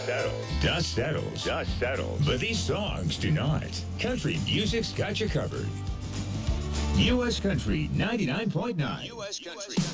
Dust settles. Dust settles. But these songs do not. Country music's got you covered. U.S. Country 99.9. U.S. Country.